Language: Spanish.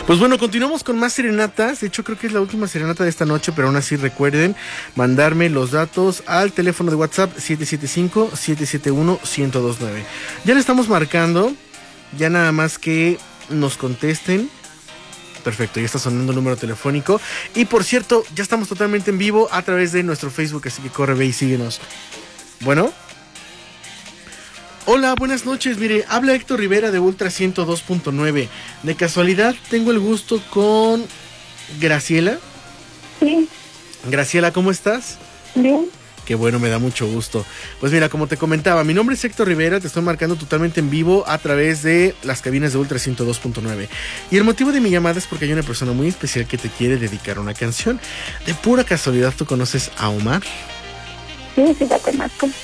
Pues bueno, continuamos con más serenatas. De hecho, creo que es la última serenata de esta noche, pero aún así recuerden mandarme los datos al teléfono de WhatsApp 775-771-1029. Ya le estamos marcando, ya nada más que nos contesten. Perfecto, ya está sonando el número telefónico. Y por cierto, ya estamos totalmente en vivo a través de nuestro Facebook, así que corre, ve y síguenos. Bueno. Hola, buenas noches. Mire, habla Héctor Rivera de Ultra 102.9. De casualidad, tengo el gusto con Graciela. Sí. Graciela, ¿cómo estás? Bien. Qué bueno, me da mucho gusto. Pues mira, como te comentaba, mi nombre es Héctor Rivera, te estoy marcando totalmente en vivo a través de las cabinas de Ultra 102.9. Y el motivo de mi llamada es porque hay una persona muy especial que te quiere dedicar una canción. De pura casualidad, ¿tú conoces a Omar? Sí, la conozco.